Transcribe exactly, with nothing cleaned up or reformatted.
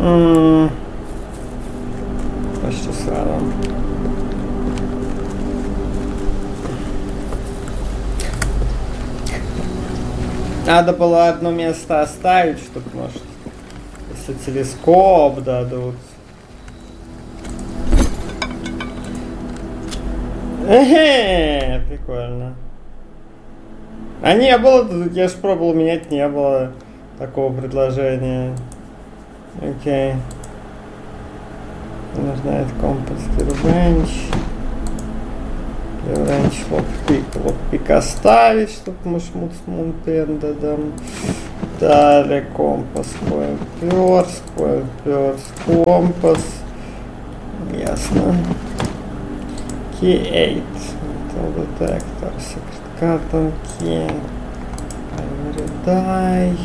М, Почти сразу. Надо было одно место оставить, чтобы, может, если телескоп дадут. Эхе, прикольно. А не было, я ж пробовал менять, не было такого предложения. Окей. Нужно это компас ревенч. Ревенч локпик. Локпик оставить, чтобы мы шмут смунпен дадам. Далее компас. Coin Purse. Coin Purse. Компас. Ясно. Key eight. Metal detector. Secret card. Key. Primary die.